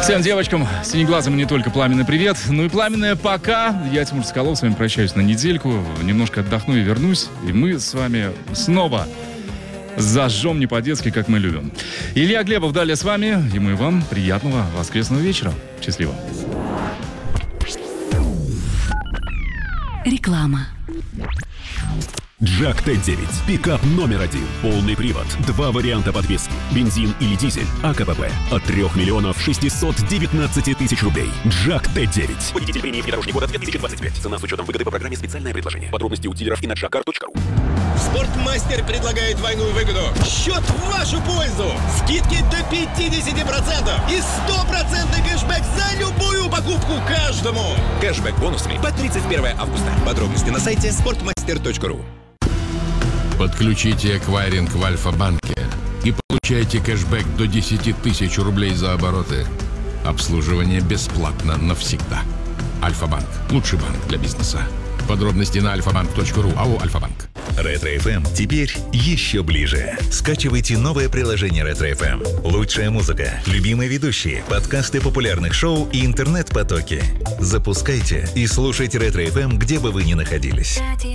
Всем девочкам, синеглазым не только пламенный привет, но и пламенное пока. Я, Тимур Соколов, с вами прощаюсь на недельку. Немножко отдохну и вернусь. И мы с вами снова зажжем не по-детски, как мы любим. Илья Глебов далее с вами. Ему и вам приятного воскресного вечера. Счастливо. Реклама. Джак Т9. Пикап номер один. Полный привод. 2 варианта подвески. Бензин или дизель. АКПП. От 3 миллионов 619 тысяч рублей. Джак Т9. Победитель премии «Внедорожник года» 2025. Цена с учетом выгоды по программе «Специальное предложение». Подробности у дилеров и на jackcar.ru. Спортмастер предлагает двойную выгоду. Счет в вашу пользу. Скидки до 50% и 100% кэшбэк за любую покупку каждому. Кэшбэк бонусами по 31 августа. Подробности на сайте sportmaster.ru. Подключите эквайринг в Альфа-банке и получайте кэшбэк до 10 тысяч рублей за обороты. Обслуживание бесплатно навсегда. Альфа-банк. Лучший банк для бизнеса. Подробности на alfabank.ru. АО «Альфа-банк». Ретро-ФМ теперь еще ближе. Скачивайте новое приложение Ретро-ФМ. Лучшая музыка, любимые ведущие, подкасты популярных шоу и интернет-потоки. Запускайте и слушайте Ретро-ФМ, где бы вы ни находились.